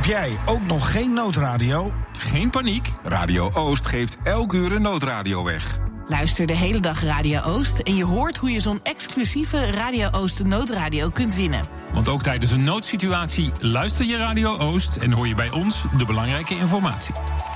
Heb jij ook nog geen noodradio? Geen paniek, Radio Oost geeft elk uur een noodradio weg. Luister de hele dag Radio Oost en je hoort hoe je zo'n exclusieve Radio Oost noodradio kunt winnen. Want ook tijdens een noodsituatie luister je Radio Oost en hoor je bij ons de belangrijke informatie.